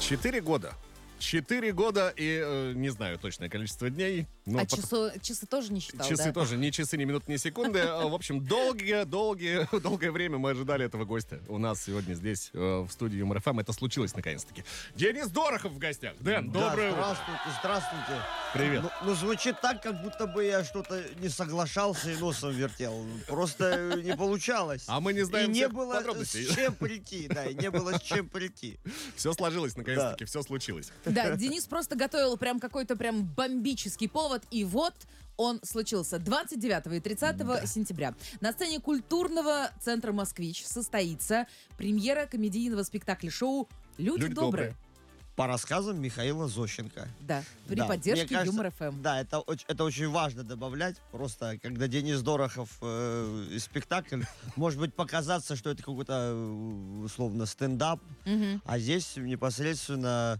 4 года. 4 года и не знаю точное количество дней. А часы тоже не считал, Часы да? тоже, ни часы, ни минуты, ни секунды. В общем, долгое время мы ожидали этого гостя. У нас сегодня здесь, в студии Юмор ФМ, это случилось наконец-таки. Денис Дорохов в гостях. Дэн, доброе утро. Здравствуйте. Привет. Ну, звучит так, как будто бы я что-то не соглашался и носом вертел. Просто не получалось. А мы не знаем и не всех было подробностей. с чем прийти, да, и не было с чем прийти. Все сложилось наконец-таки, все случилось. Да, Денис просто готовил прям какой-то прям бомбический повод, и вот он случился 29 и 30 сентября. На сцене культурного центра «Москвич» состоится премьера комедийного спектакля-шоу «Люди добрые». По рассказам Михаила Зощенко. Да, при Да, поддержке мне кажется, Юмор ФМ. Да, это очень важно добавлять. Просто, когда Денис Дорохов спектакль, может быть, показаться, что это какой-то, условно, стендап. А здесь непосредственно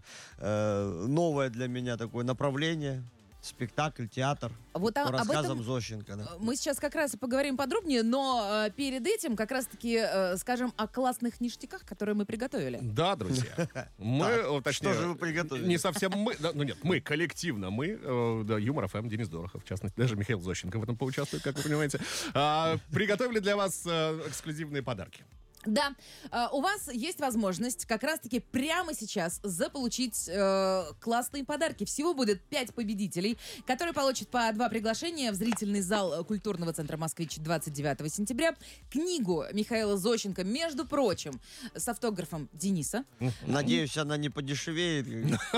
новое для меня такое направление. Спектакль, театр. Вот по об рассказам этом Зощенко. Да. мы сейчас как раз и поговорим подробнее, но перед этим как раз-таки скажем о классных ништяках, которые мы приготовили. Да, друзья. Мы, точнее... Что же вы приготовили? Не совсем мы. Ну нет, мы коллективно. Мы, да, Юмор ФМ, Денис Дорохов, в частности. Даже Михаил Зощенко в этом поучаствует, как вы понимаете. Приготовили для вас эксклюзивные подарки. Да, у вас есть возможность как раз-таки прямо сейчас заполучить классные подарки. Всего будет 5 победителей, которые получат по 2 приглашения в зрительный зал культурного центра «Москвич» 29 сентября. Книгу Михаила Зощенко, между прочим, с автографом Дениса. Надеюсь, она не подешевеет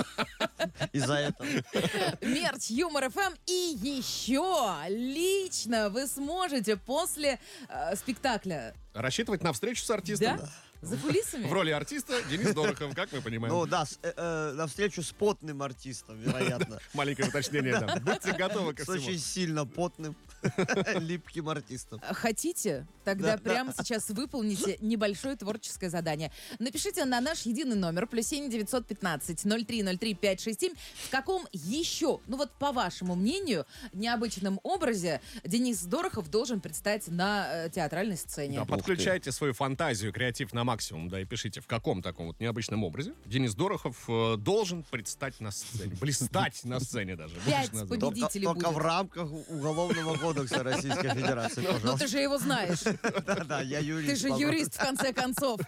из-за этого. Мерч Юмор ФМ. И еще лично вы сможете после спектакля... Рассчитывать на встречу с артистом. Да? За кулисами? В роли артиста Денис Дорохов, как мы понимаем. Ну да, на встречу с потным артистом, вероятно. Маленькое уточнение, да. Будьте готовы ко С очень всему. сильно потным, липким артистом. Хотите? Тогда прямо сейчас выполните небольшое творческое задание. Напишите на наш единый номер +7 915 0303 567, в каком еще, ну вот по вашему мнению, необычном образе Денис Дорохов должен предстать на театральной сцене. Да, подключайте свою фантазию, креатив на максимум, да, и пишите, в каком таком вот необычном образе Денис Дорохов должен предстать на сцене, блистать на сцене даже. 5 Будешь назвать. победителей Только будет. в рамках Уголовного кодекса Российской Федерации, Но ты пожалуйста. же его знаешь. Да, я юрист. Ты же юрист, в конце концов.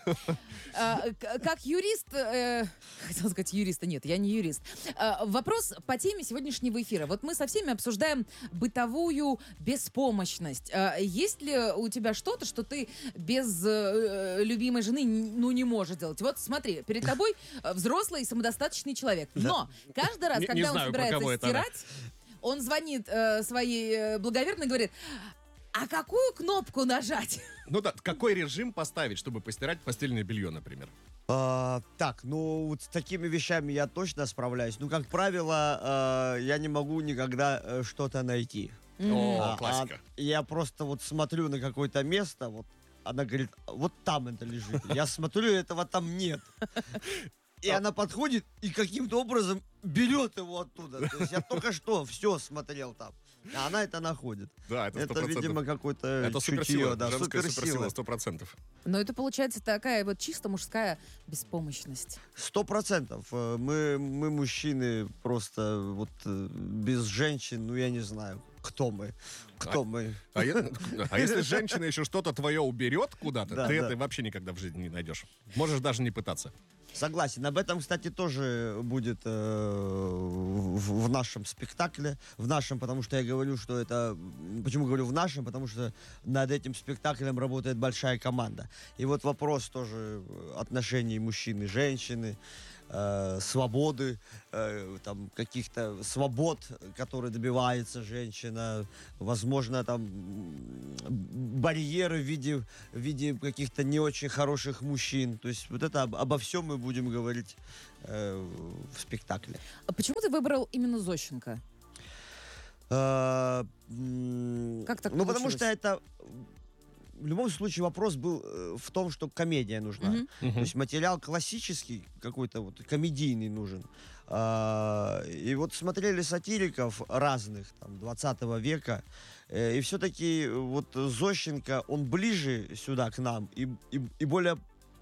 Как юрист... Хотела сказать юриста. Нет, я не юрист. Вопрос по теме сегодняшнего эфира. Вот мы со всеми обсуждаем бытовую беспомощность. Есть ли у тебя что-то, что ты без любимой жены не можешь делать? Вот смотри, перед тобой взрослый самодостаточный человек. Но каждый раз, Не когда он знаю, про кого собирается это она. стирать, он звонит своей благоверной и говорит: а какую кнопку нажать? Ну да, какой режим поставить, чтобы постирать постельное белье, например? Так, ну вот с такими вещами я точно справляюсь. Ну, как правило, я не могу никогда что-то найти. О, классика. Я просто вот смотрю на какое-то место, вот она говорит, вот там это лежит. Я смотрю, этого там нет. И она подходит и каким-то образом берет его оттуда. То есть я только что все смотрел там. А она это находит. Да, это 100%. видимо, какое-то Это чутье. суперсила, Да, женская суперсила, 100%. Но это получается такая вот чисто мужская беспомощность. 100%. Мы мужчины, просто вот без женщин, ну я не знаю, кто мы. Кто мы? А если женщина еще что-то твое уберет куда-то, Да, ты да. это вообще никогда в жизни не найдешь. Можешь даже не пытаться. Согласен. Об этом, кстати, тоже будет в нашем спектакле. В нашем, потому что я говорю, что это... Почему говорю в нашем? Потому что над этим спектаклем работает большая команда. И вот вопрос тоже отношений мужчин и женщины, свободы, там, каких-то свобод, которые добивается женщина, возможно, там, барьеры в виде каких-то не очень хороших мужчин. То есть вот это обо всем мы будем говорить в спектакле. А почему ты выбрал именно Зощенко? Как так Ну, потому получилось? что это... В любом случае вопрос был в том, что комедия нужна. То есть материал классический, какой-то вот комедийный нужен. И вот смотрели сатириков разных, там, 20 века, и все-таки вот Зощенко, он ближе сюда к нам и более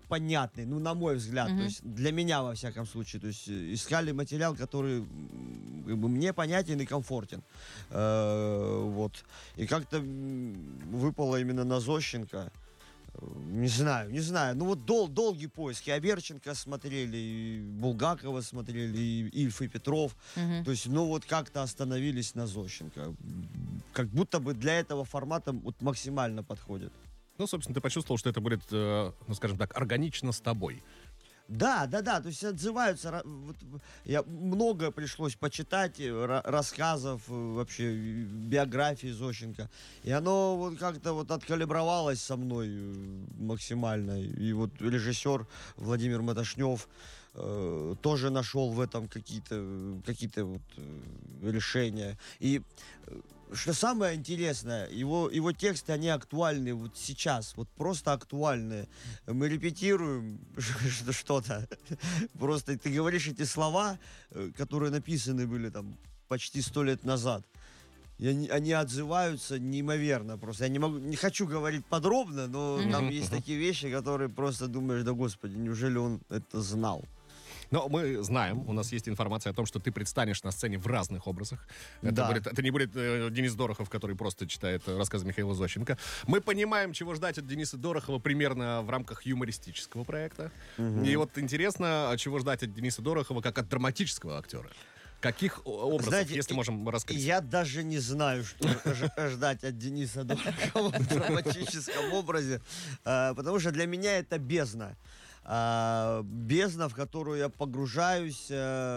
понятный, ну, на мой взгляд, то Мгм. есть для меня, во всяком случае. То есть искали материал, который как бы мне понятен и комфортен. Вот. И как-то выпало именно на Зощенко. Не знаю. Ну вот долгий поиск. И Аверченко смотрели, и Булгакова смотрели, и Ильф, и Петров. Мгм. То есть, ну вот как-то остановились на Зощенко. Как будто бы для этого формата вот максимально подходит. Ну, собственно, ты почувствовал, что это будет, ну, скажем так, органично с тобой. Да, то есть отзываются. Вот, много пришлось почитать рассказов, вообще биографии Зощенко. И оно вот как-то вот откалибровалось со мной максимально. И вот режиссер Владимир Маташнев тоже нашел в этом какие-то вот решения. И что самое интересное, его тексты, они актуальны вот сейчас, вот просто актуальны. Мы репетируем что-то, просто ты говоришь эти слова, которые написаны были там почти 100 лет назад, и они отзываются неимоверно просто. Я не хочу говорить подробно, но там есть такие вещи, которые просто думаешь, да господи, неужели он это знал? Но мы знаем, у нас есть информация о том, что ты предстанешь на сцене в разных образах. Да. Это не будет Денис Дорохов, который просто читает рассказы Михаила Зощенко. Мы понимаем, чего ждать от Дениса Дорохова примерно в рамках юмористического проекта. И вот интересно, чего ждать от Дениса Дорохова как от драматического актера. Каких образов, Знаете, если можем раскрыть? Я даже не знаю, что ждать от Дениса Дорохова в драматическом образе, потому что для меня это бездна. Бездна, в которую я погружаюсь,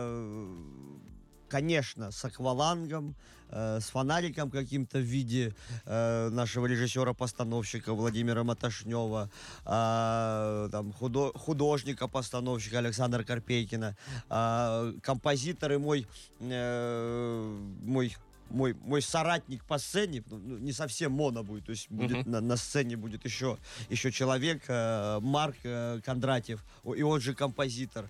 конечно, с аквалангом, с фонариком каким-то в виде нашего режиссера-постановщика Владимира Маташнева, там, художника-постановщика Александра Карпейкина, композитор и мой соратник по сцене, ну, не совсем моно будет, то есть будет, на сцене будет еще человек, Марк Кондратьев, и он же композитор.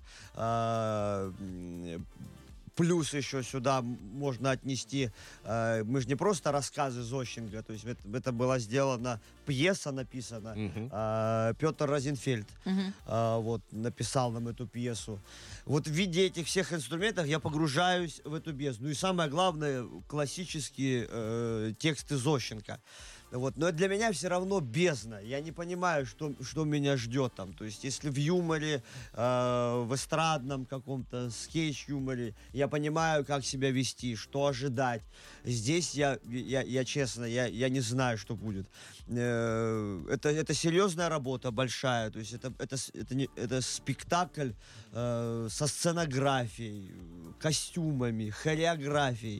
Плюс еще сюда можно отнести, мы же не просто рассказы Зощенко, то есть это была сделана пьеса, написана. Петр Розенфельд вот, написал нам эту пьесу. Вот в виде этих всех инструментов я погружаюсь в эту бездну. И самое главное, классические тексты Зощенко. Вот. Но для меня все равно бездна. Я не понимаю, что меня ждет там. То есть, если в юморе, в эстрадном каком-то скетч-юморе, я понимаю, как себя вести, что ожидать. Здесь я честно, я не знаю, что будет. Это серьезная работа, большая. То есть, это спектакль со сценографией, костюмами, хореографией.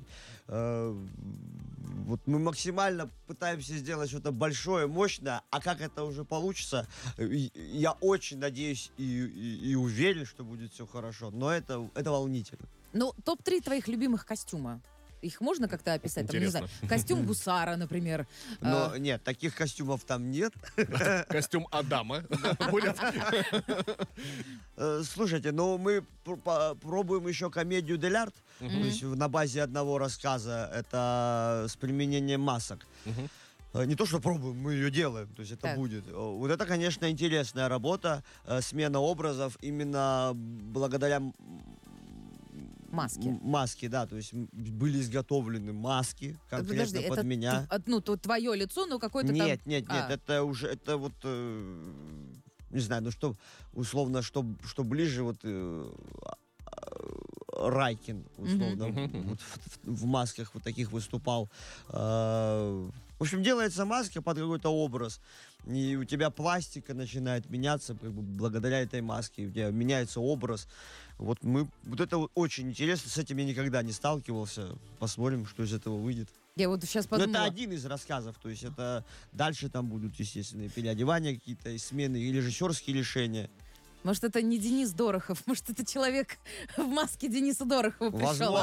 Вот мы максимально пытаемся сделать что-то большое, мощное, а как это уже получится, я очень надеюсь и уверен, что будет все хорошо, но это волнительно. Ну, топ-3 твоих любимых костюма. Их можно как-то описать? Там, не знаю, Интересно. костюм гусара, например. Но нет, таких костюмов там нет. Костюм Адама будет. Слушайте, ну мы пробуем еще комедию «Дель Арт», то есть на базе одного рассказа, это с применением масок. Не то, что пробуем, мы ее делаем, то есть это Так. будет. Вот это, конечно, интересная работа, смена образов именно благодаря Маски. маски, да, то есть были изготовлены маски конкретно Подожди, под это меня. то твое лицо, но какое-то там... Нет, это уже, это вот, не знаю, ну что, условно, что ближе, вот Райкин, условно, вот в масках вот таких выступал. В общем, делается маска под какой-то образ, и у тебя пластика начинает меняться как бы, благодаря этой маске, у тебя меняется образ. Вот это вот очень интересно, с этим я никогда не сталкивался. Посмотрим, что из этого выйдет. Я вот сейчас Но подумала... это один из рассказов, то есть это дальше там будут, естественно, переодевания какие-то, и смены, и режиссерские решения. Может, это не Денис Дорохов, может, это человек в маске Дениса Дорохова пришел. Возможно.